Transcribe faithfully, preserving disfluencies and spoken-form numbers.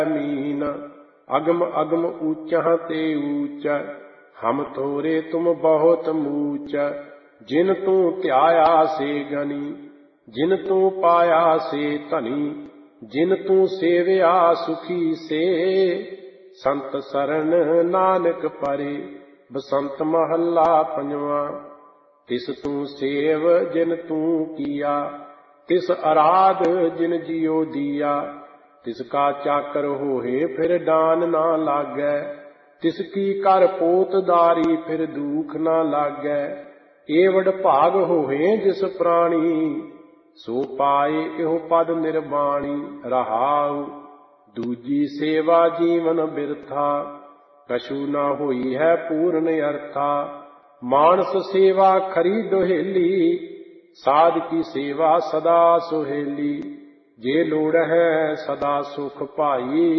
Mean अगम अगम ऊंचा ते ऊंच हम थोरे तुम बहुत मूच जिन तू ध्याया से गनी जिन तू पाया से धनी जिन तू सेवया सुखी से संत सरन नानक परे। बसंत महला पंजवा। तिस तू सेव जिन तू किया तिस आराध जिन जियो दिया तिसका चाकर होए फिर डान ना लागै तिसकी कर पोतदारी फिर दुख ना लागै। एवड भाग होए जिस प्राणी सो पाए एहो पद निर्वाणी रहाउ। दूजी सेवा जीवन बिरथा कछु न होई है पूर्ण अर्था। मानस सेवा खरी दोहेली साध की सेवा सदा सुहेली। जे लोड़ है सदा सुख पाई